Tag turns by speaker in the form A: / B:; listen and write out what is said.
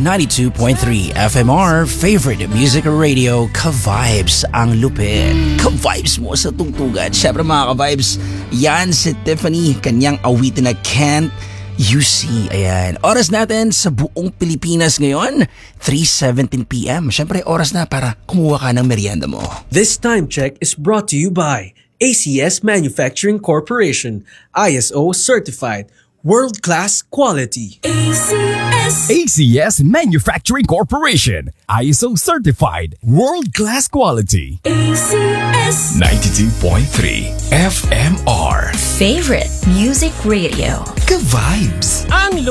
A: 92.3 FMR, favorite music radio, ka-vibes ang lupit. Ka-vibes mo sa tugtugan. Syempre mga ka-vibes, yan si Tiffany, kanyang awitin na Can't You See. Ayan, oras natin sa buong Pilipinas ngayon, 3:17 PM. Syempre oras na para kumuha ka ng merienda mo.
B: This time check is brought to you by ACS Manufacturing Corporation, ISO certified, world-class quality.
C: ACS Manufacturing Corporation, ISO certified, world-class quality.
D: ACS
C: 92.3 FMR.
D: Favorite Music Radio.
C: Ka-vibes.
B: Ang